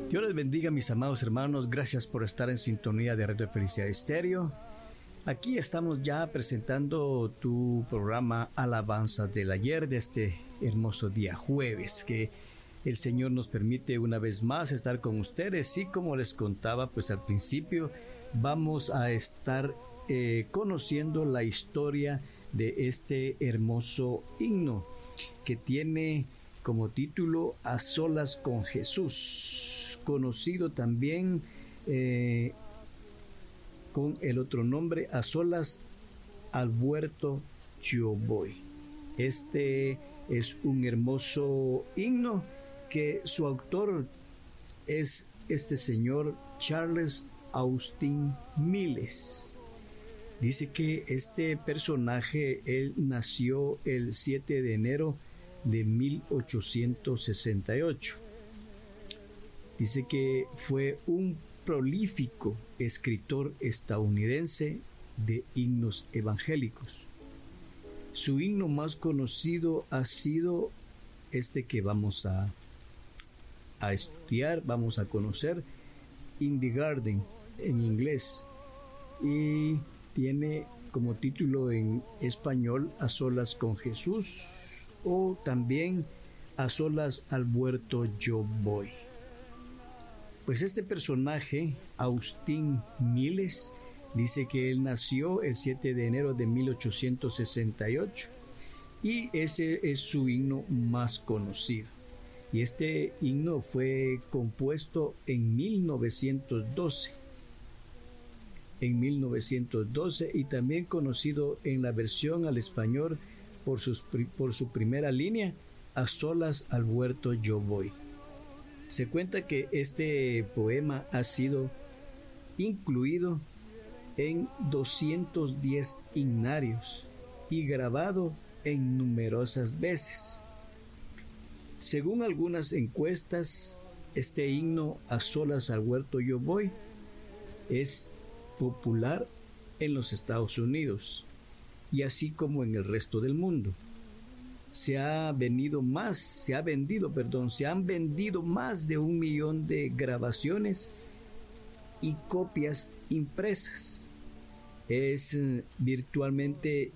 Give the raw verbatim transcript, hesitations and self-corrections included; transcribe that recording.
Dios les bendiga, mis amados hermanos. Gracias por estar en sintonía de Radio Felicidad Estéreo. Aquí estamos ya presentando tu programa Alabanzas del Ayer de este hermoso día jueves, que el Señor nos permite una vez más estar con ustedes. Y como les contaba pues al principio, vamos a estar eh, conociendo la historia de este hermoso himno que tiene como título A Solas con Jesús, conocido también eh, con el otro nombre, A Solas al Huerto Yo Voy. Este es un hermoso himno que su autor es este señor Charles Austin Miles. Dice que este personaje, él nació el siete de enero de mil ochocientos sesenta y ocho. Dice que fue un prolífico escritor estadounidense de himnos evangélicos. Su himno más conocido ha sido este que vamos a, a estudiar, vamos a conocer, In the Garden en inglés, y tiene como título en español A Solas con Jesús, o también A Solas al Huerto Yo Voy. Pues este personaje, Austin Miles, dice que él nació el siete de enero de mil ochocientos sesenta y ocho y ese es su himno más conocido. Y este himno fue compuesto en mil novecientos doce. En mil novecientos doce y también conocido en la versión al español por, sus, por su primera línea, A Solas al Huerto Yo Voy. Se cuenta que este poema ha sido incluido en doscientos diez himnarios y grabado en numerosas veces. Según algunas encuestas, este himno A Solas al Huerto Yo Voy es popular en los Estados Unidos y así como en el resto del mundo. Se ha vendido más, se ha vendido, perdón, se han vendido más de un millón de grabaciones y copias impresas. Es eh, virtualmente